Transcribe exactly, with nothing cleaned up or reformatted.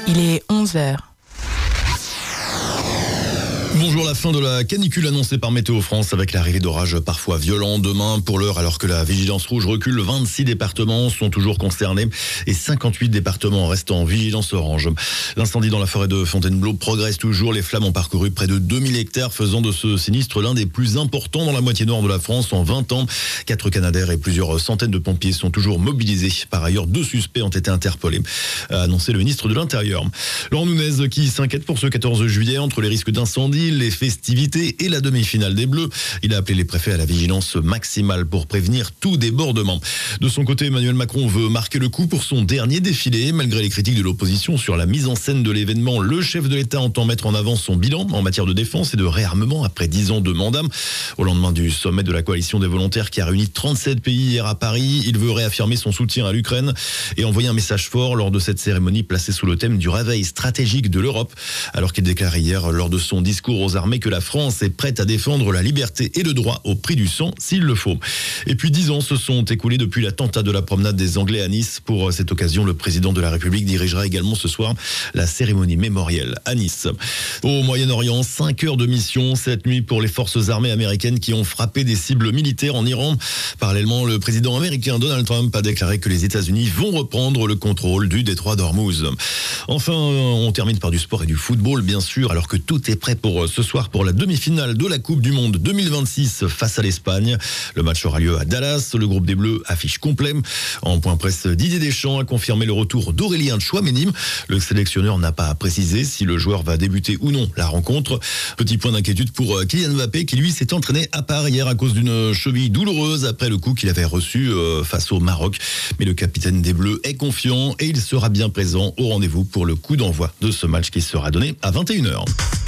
Il est onze heures. Bonjour, la fin de la canicule annoncée par Météo France avec l'arrivée d'orages parfois violents demain. Pour l'heure, alors que la vigilance rouge recule, vingt-six départements sont toujours concernés et cinquante-huit départements restent en vigilance orange. L'incendie dans la forêt de Fontainebleau progresse toujours. Les flammes ont parcouru près de deux mille hectares, faisant de ce sinistre l'un des plus importants dans la moitié nord de la France en vingt ans. Quatre Canadair et plusieurs centaines de pompiers sont toujours mobilisés. Par ailleurs, deux suspects ont été interpellés, a annoncé le ministre de l'Intérieur. Laurent Nunez qui s'inquiète pour ce quatorze juillet entre les risques d'incendie, les festivités et la demi-finale des Bleus. Il a appelé les préfets à la vigilance maximale pour prévenir tout débordement. De son côté, Emmanuel Macron veut marquer le coup pour son dernier défilé. Malgré les critiques de l'opposition sur la mise en scène de l'événement, le chef de l'État entend mettre en avant son bilan en matière de défense et de réarmement après dix ans de mandat. Au lendemain du sommet de la coalition des volontaires qui a réuni trente-sept pays hier à Paris, il veut réaffirmer son soutien à l'Ukraine et envoyer un message fort lors de cette cérémonie placée sous le thème du réveil stratégique de l'Europe, alors qu'il déclarait hier lors de son discours aux armées que la France est prête à défendre la liberté et le droit au prix du sang s'il le faut. Et puis dix ans se sont écoulés depuis l'attentat de la promenade des Anglais à Nice. Pour cette occasion, le président de la République dirigera également ce soir la cérémonie mémorielle à Nice. Au Moyen-Orient, cinq heures de mission cette nuit pour les forces armées américaines qui ont frappé des cibles militaires en Iran. Parallèlement, le président américain Donald Trump a déclaré que les États-Unis vont reprendre le contrôle du détroit d'Ormuz. Enfin, on termine par du sport et du football, bien sûr, alors que tout est prêt pour ce soir pour la demi-finale de la Coupe du Monde deux mille vingt-six face à l'Espagne. Le match aura lieu à Dallas. Le groupe des Bleus affiche complet. En point presse, Didier Deschamps a confirmé le retour d'Aurélien Tchouaméni. Le sélectionneur n'a pas précisé si le joueur va débuter ou non la rencontre. Petit point d'inquiétude pour Kylian Mbappé qui lui s'est entraîné à part hier à cause d'une cheville douloureuse après le coup qu'il avait reçu face au Maroc. Mais le capitaine des Bleus est confiant et il sera bien présent au rendez-vous pour le coup d'envoi de ce match qui sera donné à vingt et une heures.